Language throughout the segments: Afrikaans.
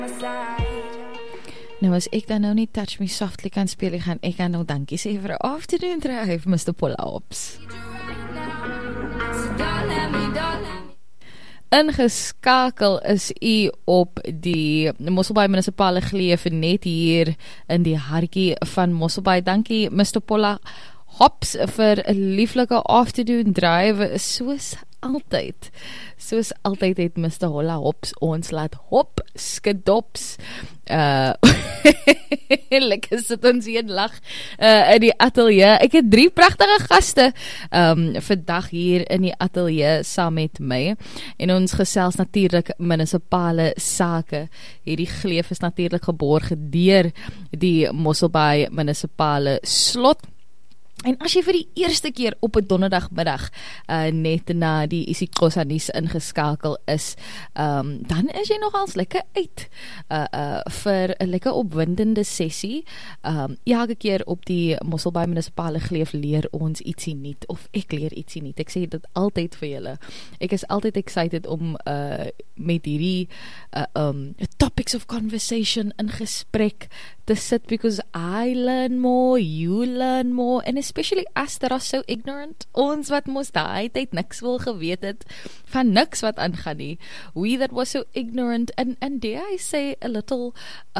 Nou as ek dan nou nie Touch Me Softly kan speel, gaan ek dan nou dankie sê vir 'n afternoon drive, Mr. Polla-Ops. Ingeskakel is u op die Mosselbaai munisipale geleef net hier in die hartjie van Mosselbaai. Dankie Mr. Polla-Ops vir 'n lieflike afternoon drive. Soos altyd het Mr. Polla-Ops ons laat hop, skidops. Lekker sit ons hier en lag in die ateljee. Ek het 3 pragtige gaste vandag hier in die ateljee saam met my. En ons gesels natuurlik munisipale sake. Hierdie geleef is natuurlik geborg deur die Mosselbaai munisipale slot. En as jy vir die eerste keer op 'n donderdagmiddag net na die isiXhosa nuus ingeskakel is, dan is jy nogals lekker uit vir 'n lekker opwindende sessie. Elke keer op die Mosselbaai munisipale geleef leer ons ietsie nuut, of ek leer ietsie nuut. Ek sê dit altyd vir julle. Ek is altyd excited om met hierdie topics of conversation in gesprek te sit, because I learn more, you learn more, and especially us that are so ignorant, ons wat mos daai tyd niks wil geweet het van niks wat aangaan nie, we that was so ignorant, and dare I say a little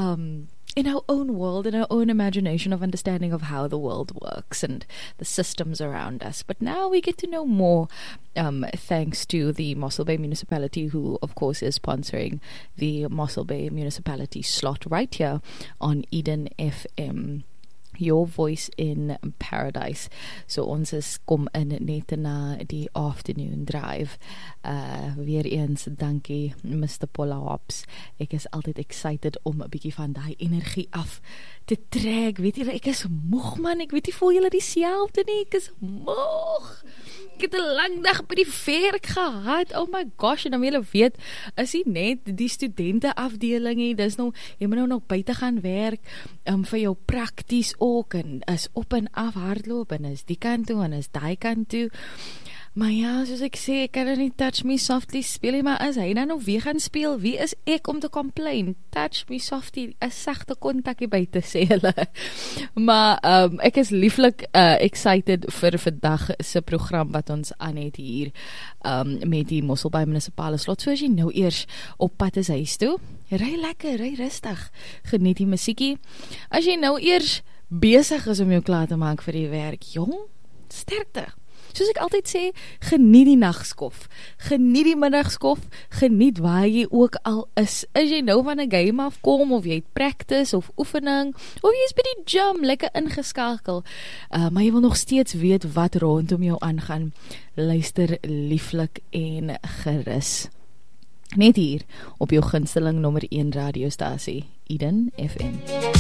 in our own world, in our own imagination of understanding of how the world works and the systems around us. But now we get to know more, thanks to the Mossel Bay municipality, who of course is sponsoring the Mossel Bay municipality slot right here on Eden FM. Your voice in paradise. So ons is kom in net na die afternoon drive. Weer eens dankie Mr. Polla-Ops. Ek is altyd excited om 'n bietjie van daai energie af te trek. Weet julle, ek is moeg man, ek weet nie voel julle dieselfde nie, ek is moeg. Ek het 'n lang dag by die werk gehad, oh my gosh, en dan julle weet, is nie net die studente afdeling, dis nou, jy moet nou nog buite gaan werk, vir jou prakties ook, en is op en af hardloop, en is die kant toe, en is die kant toe. Maar ja, soos ek sê, ek kan nou nie Touch Me Softly speel nie, maar as hy dan nou weer gaan speel, wie is ek om te complain? Touch Me Softly, 'n sagte kontakkie buite, sê hulle. Maar ek is lieflik excited vir vandag se program wat ons aan het hier met die Mosselbaai munisipale slot. So as jy nou eers op pad is huis toe, ry lekker, ry rustig, geniet die musiekie. As jy nou eers besig is om jou klaar te maak vir die werk, jong, sterkte. Soos ek altyd sê, geniet die nagskof, geniet die middagskof, geniet waar jy ook al is. As jy nou van 'n game afkom, of jy het practice, of oefening, of jy is by die gym, lekker ingeskakel, maar jy wil nog steeds weet wat rondom jou aangaan, luister lieflik en gerus. Net hier, op jou gunsteling nommer 1 radiostasie, Eden FM.